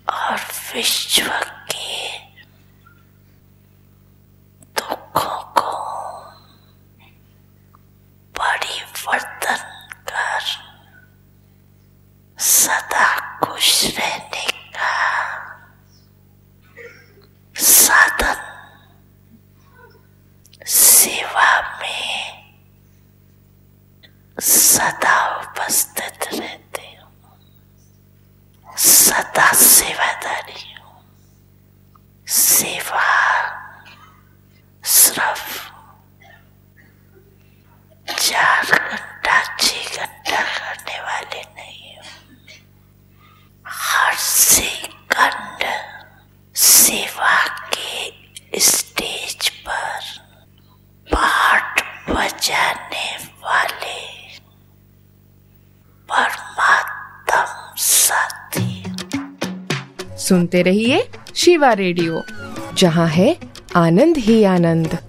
और विश्व के दुखों को परिवर्तन कर सदा खुश रहने का साधन सेवा में सदा उपस्थित रहते हूँ, सदा सेवादारी हूँ। सेवा सिर्फ 4 घंटा 6 घंटा करने वाले नहीं हूँ। हर सेकंड सेवा के स्टेज पर पाठ बजाने वाले परमात्म साथी। सुनते रहिए शिवा रेडियो, जहां है आनंद ही आनंद।